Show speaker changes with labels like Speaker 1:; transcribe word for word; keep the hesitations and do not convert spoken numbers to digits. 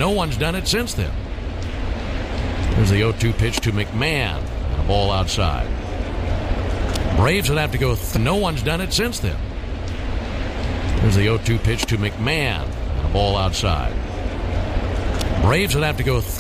Speaker 1: No one's done it since then. There's the oh two pitch to McMahon. A ball outside. Braves would have to go. Th- no one's done it since then. There's the oh two pitch to McMahon. A ball outside. Braves would have to go. Th-